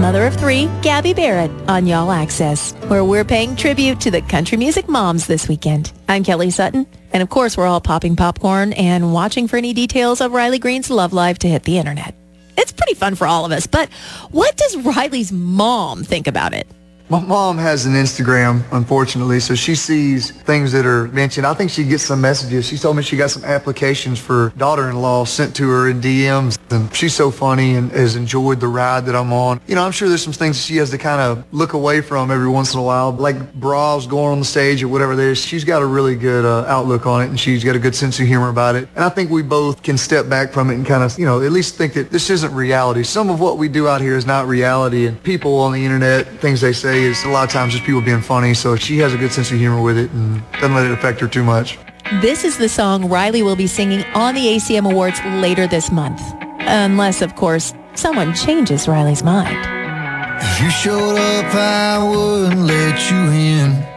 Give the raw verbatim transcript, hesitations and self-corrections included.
mother of three, Gabby Barrett, on Y'all Access, where we're paying tribute to the country music moms this weekend. I'm Kelly Sutton, and of course, we're all popping popcorn and watching for any details of Riley Green's love life to hit the internet. It's pretty fun for all of us, but what does Riley's mom think about it? My mom has an Instagram, unfortunately, so she sees things that are mentioned. I think she gets some messages. She told me she got some applications for daughter-in-law sent to her in D Ms. And she's so funny and has enjoyed the ride that I'm on. You know, I'm sure there's some things that she has to kind of look away from every once in a while, like bras going on the stage or whatever there is. She's got a really good uh, outlook on it, and she's got a good sense of humor about it. And I think we both can step back from it and kind of, you know, at least think that this isn't reality. Some of what we do out here is not reality, and people on the internet, things they say is a lot of times just people being funny. So she has a good sense of humor with it and doesn't let it affect her too much. This is the song Riley will be singing on the A C M Awards later this month. Unless, of course, someone changes Riley's mind. If you showed up, I wouldn't let you in.